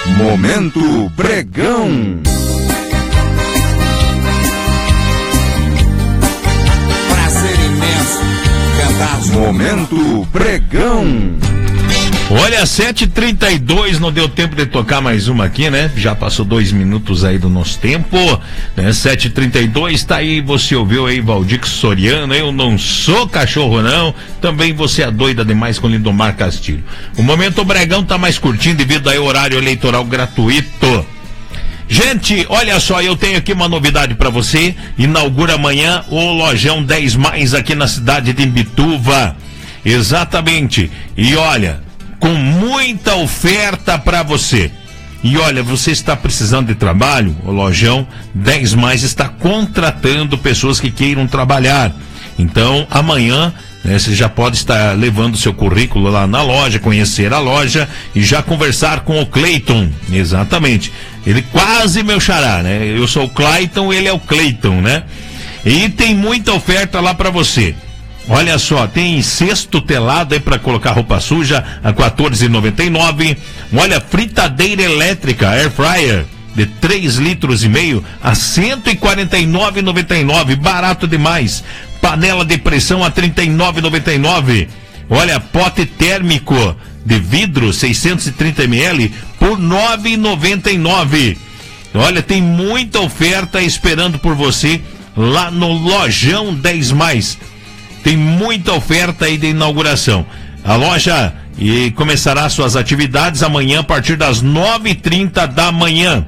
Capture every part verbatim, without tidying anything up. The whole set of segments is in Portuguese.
Momento Pregão. Prazer imenso cantar. Momento Pregão. Olha, sete e trinta e dois, não deu tempo de tocar mais uma aqui, né? Já passou dois minutos aí do nosso tempo, né? sete e trinta e dois, tá aí, você ouviu aí Valdir Soriano, eu não sou cachorro não, também você é doida demais com Lindomar Castilho. O Momento Bregão tá mais curtinho devido ao horário eleitoral gratuito. Gente, olha só, eu tenho aqui uma novidade pra você, inaugura amanhã o Lojão dez mais aqui na cidade de Imbituva, exatamente, e olha, com muita oferta para você. E olha, você está precisando de trabalho? O Lojão dez mais está contratando pessoas que queiram trabalhar. Então, amanhã, né, você já pode estar levando seu currículo lá na loja, conhecer a loja e já conversar com o Cleiton. Exatamente. Ele quase meu xará, né? Eu sou o Clayton, ele é o Cleiton, né? E tem muita oferta lá para você. Olha só, tem cesto telado aí para colocar roupa suja a quatorze reais e noventa e nove centavos. Olha, fritadeira elétrica, air fryer, de três litros e meio a cento e quarenta e nove reais e noventa e nove centavos, barato demais. Panela de pressão a trinta e nove reais e noventa e nove centavos. Olha, pote térmico de vidro seiscentos e trinta mililitros por nove reais e noventa e nove centavos. Olha, tem muita oferta esperando por você lá no Lojão dez mais. Tem muita oferta aí de inauguração. A loja e começará suas atividades amanhã a partir das nove e trinta da manhã.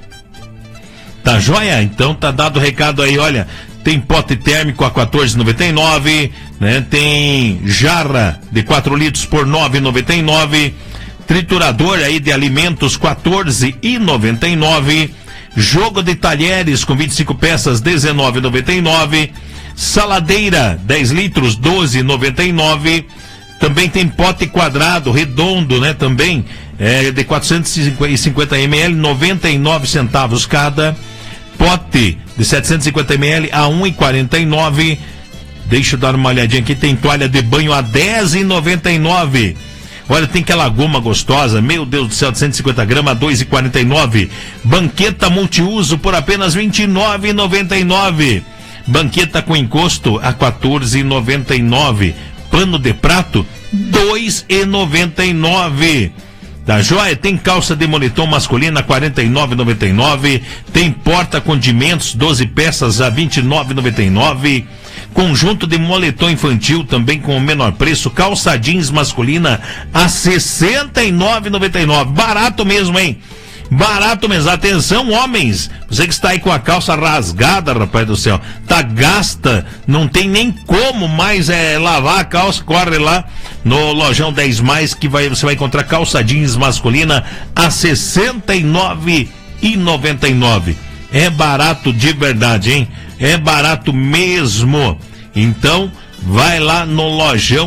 Tá joia? Então tá dado o recado aí, olha. Tem pote térmico a quatorze reais e noventa e nove centavos, né? Tem jarra de quatro litros por nove reais e noventa e nove centavos. Triturador aí de alimentos quatorze reais e noventa e nove centavos. Jogo de talheres com vinte e cinco peças dezenove reais e noventa e nove centavos. Saladeira dez litros doze reais e noventa e nove centavos. Também tem pote quadrado redondo, né? Também é de quatrocentos e cinquenta mililitros, noventa e nove centavos cada. Pote de setecentos e cinquenta mililitros a um real e quarenta e nove centavos. Deixa eu dar uma olhadinha aqui, tem toalha de banho a dez reais e noventa e nove centavos. Olha, tem aquela goma gostosa, meu Deus do céu, de cento e cinquenta gramas, dois reais e quarenta e nove centavos. Banqueta multiuso por apenas vinte e nove reais e noventa e nove centavos. Banqueta com encosto a quatorze reais e noventa e nove centavos. Pano de prato, dois reais e noventa e nove centavos. Da joia, tem calça de moletom masculina, quarenta e nove reais e noventa e nove centavos. Tem porta condimentos, doze peças a vinte e nove reais e noventa e nove centavos. Conjunto de moletom infantil também com o menor preço. Calça jeans masculina a sessenta e nove reais e noventa e nove centavos. Barato mesmo, hein? Barato mesmo. Atenção, homens. Você que está aí com a calça rasgada, rapaz do céu, tá gasta, não tem nem como mais é, lavar a calça, corre lá no Lojão dez mais que vai, você vai encontrar calça jeans masculina a sessenta e nove reais e noventa e nove centavos. É barato de verdade, hein? É barato mesmo. Então, vai lá no Lojão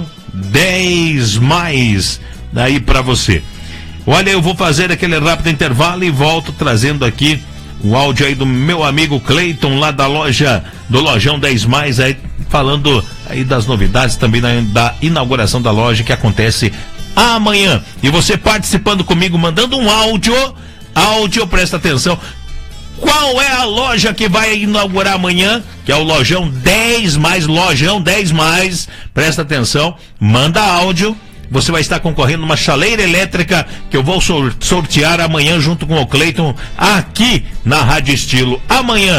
dez mais, daí pra você. Olha, eu vou fazer aquele rápido intervalo e volto trazendo aqui o áudio aí do meu amigo Cleiton, lá da loja, do Lojão dez mais, aí falando aí das novidades também da, da inauguração da loja que acontece amanhã. E você participando comigo, mandando um áudio, áudio, presta atenção. Qual é a loja que vai inaugurar amanhã? Que é o Lojão dez mais, Lojão dez mais. Presta atenção, manda áudio. Você vai estar concorrendo uma chaleira elétrica que eu vou sortear amanhã junto com o Cleiton aqui na Rádio Estilo. Amanhã.